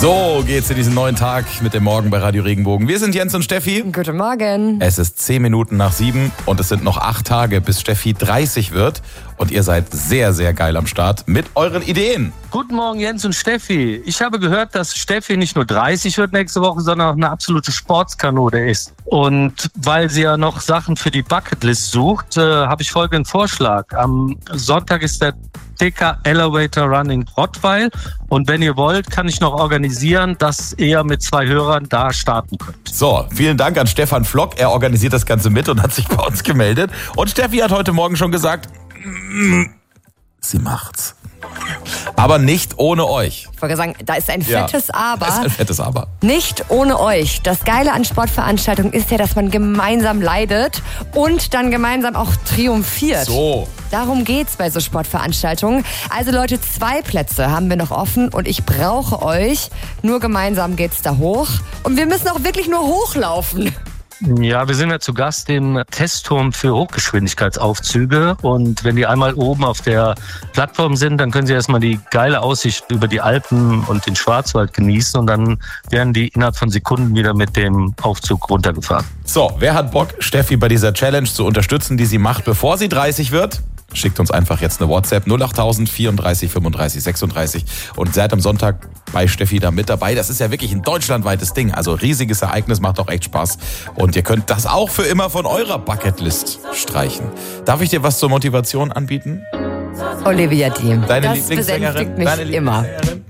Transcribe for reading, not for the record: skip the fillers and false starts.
So geht's in diesen neuen Tag mit dem Morgen bei Radio Regenbogen. Wir sind Jens und Steffi. Guten Morgen. Es ist 7:10 und es sind noch 8 Tage, bis Steffi 30 wird. Und ihr seid sehr, sehr geil am Start mit euren Ideen. Guten Morgen, Jens und Steffi. Ich habe gehört, dass Steffi nicht nur 30 wird nächste Woche, sondern auch eine absolute Sportskanone ist. Und weil sie ja noch Sachen für die Bucketlist sucht, habe ich folgenden Vorschlag. Am Sonntag ist der TK Elevator Run in Rottweil. Und wenn ihr wollt, kann ich noch organisieren, dass ihr mit 2 Hörern da starten könnt. So, vielen Dank an Stefan Flock. Er organisiert das Ganze mit und hat sich bei uns gemeldet. Und Steffi hat heute Morgen schon gesagt, sie macht's. Aber nicht ohne euch. Ich wollte sagen, da ist ein fettes Aber. Da ist ein fettes Aber. Nicht ohne euch. Das Geile an Sportveranstaltungen ist ja, dass man gemeinsam leidet und dann gemeinsam auch triumphiert. So. Darum geht's bei so Sportveranstaltungen. Also Leute, 2 Plätze haben wir noch offen und ich brauche euch. Nur gemeinsam geht's da hoch. Und wir müssen auch wirklich nur hochlaufen. Ja, wir sind ja zu Gast im Testturm für Hochgeschwindigkeitsaufzüge. Und wenn die einmal oben auf der Plattform sind, dann können sie erstmal die geile Aussicht über die Alpen und den Schwarzwald genießen. Und dann werden die innerhalb von Sekunden wieder mit dem Aufzug runtergefahren. So, wer hat Bock, Steffi bei dieser Challenge zu unterstützen, die sie macht, bevor sie 30 wird? Schickt uns einfach jetzt eine WhatsApp 08000 34 35 36 und seid am Sonntag bei Steffi da mit dabei. Das ist ja wirklich ein deutschlandweites Ding. Also riesiges Ereignis, macht auch echt Spaß. Und ihr könnt das auch für immer von eurer Bucketlist streichen. Darf ich dir was zur Motivation anbieten? Olivia Thiem. Deine das Lieblingssängerin? besänftigt mich immer.